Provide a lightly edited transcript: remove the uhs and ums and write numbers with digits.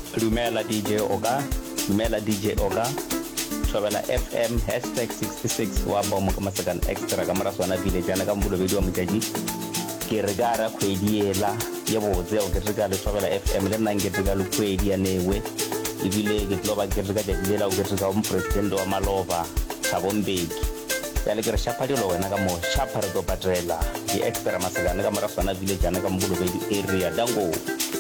Dumela DJ Oga, dumela DJ Oga. Tshwabela FM #66 wa ba mo ka masakana extra ka mara swana village ana ka mbulo bedi wa mutjaji ke re gara khwedi ela ya botse o ke re ka le tshwabela FM le nna ke re ka le khwedi ya newe ibile ke tloba ke re ka dela o ke re ka mo president wa Maloba Thabo Mbeki ya le ke re shapa dilo wena ka mo shapa re go patrela di extra masakana ka mara swana village ana ka mbulo bedi area dango